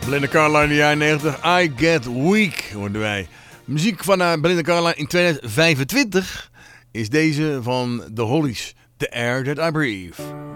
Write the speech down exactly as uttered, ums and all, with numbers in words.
Belinda Carlisle in de jaren negentig. I Get Weak hoorden wij. Muziek van uh, Belinda Carlisle in tweeduizend vijfentwintig is deze van The Hollies. The Air That I Breathe.